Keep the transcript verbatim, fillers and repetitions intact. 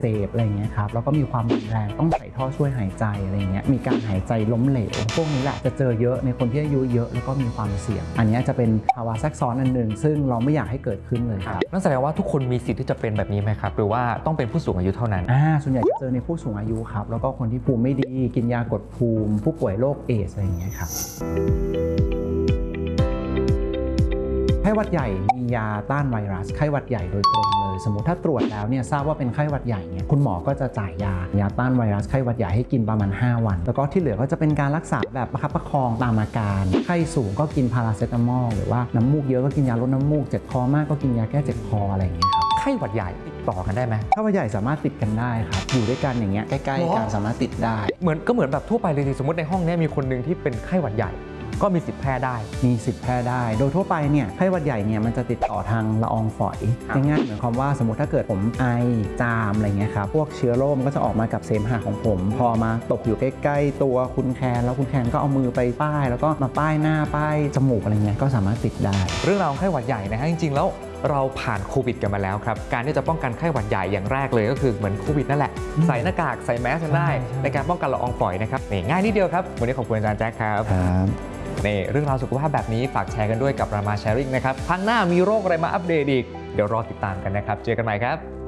เสบอะไรเงี้ยครับแล้วก็มีความรุนแรงต้องใส่ท่อช่วยหายใจอะไรเงี้ยมีการหายใจล้มเหลวพวกนี้แหละจะเจอเยอะในคนที่อายุเยอะแล้วก็มีความเสี่ยงอันนี้จะเป็นภาวะแทรกซ้อนอันหนึ่งซึ่งเราไม่อยากให้เกิดขึ้นเลยครับนั่นแสดงว่าทุกคนมีสิทธิ์ที่จะเป็นแบบนี้ไหมครับหรือว่าต้องเป็นผู้สูงอายุเท่านั้นอ่าส่วนใหญ่จะเจอในผู้สูงอายุครับแล้วก็คนที่ภูมิไม่ดีกินยากดภูมิผู้ป่วยโรคเอดส์อะไรอย่างเงี้ยครับไข้หวัดใหญ่มียาต้านไวรัสไข้หวัดใหญ่โดยตรงเลยสมมติถ้าตรวจแล้วเนี่ยทราบว่าเป็นไข้หวัดใหญ่เนี่ยคุณหมอก็จะจ่ายยายาต้านไวรัสไข้หวัดใหญ่ให้กินประมาณห้าวันแล้วก็ที่เหลือก็จะเป็นการรักษาแบบประคับประคองตามอาการไข้สูงก็กินพาราเซตามอลหรือว่าน้ำมูกเยอะก็กินยาลดน้ำมูกเจ็บคอมากก็กินยาแก้เจ็บคออะไรอย่างเงี้ยครับไข้หวัดใหญ่ติดต่อกันได้ไหมไข้หวัดใหญ่สามารถติดกันได้ครับอยู่ด้วยกันอย่างเงี้ยใกล้ๆกันสามารถติดได้เหมือนก็เหมือนแบบทั่วไปเลยสมมติในห้องนี้มีคนหนึ่งที่เป็นไข้หวัดใหญ่ก็มีสิทธิ์แพร่ได้มีสิทธิ์แพร่ได้โดยทั่วไปเนี่ยไข้หวัดใหญ่เนี่ยมันจะติดต่อทางละอองฝอยง่ายๆเหมือนความว่าสมมติถ้าเกิดผมไอจามอะไรเงี้ยครับพวกเชื้อโรคก็จะออกมากับเสมหะของผมพอมาตกอยู่ใกล้ๆตัวคุณแคนแล้วคุณแคนก็เอามือไปป้ายแล้วก็มาป้ายหน้าป้ายจมูกอะไรเงี้ยก็สามารถติดได้เรื่องราวของไข้หวัดใหญ่นะฮะจริงๆแล้วเราผ่านโควิดกันมาแล้วครับการที่จะป้องกันไข้หวัดใหญ่อย่างแรกเลยก็คือเหมือนโควิดนั่นแหละใส่หน้ากากใส่แมสกันได้ในการป้องกันละอองฝอยนะครับนี่ง่ายนิดเดียวครับวันนี้ขอบคุณอาจารย์แจ็คครับนี่เรื่องราวสุขภาพแบบนี้ฝากแชร์กันด้วยกับรามาแชร์ริ่งนะครับครั้งหน้ามีโรคอะไรมาอัปเดตอีกเดี๋ยวรอติดตามกันนะครับเจอกันใหม่ครับ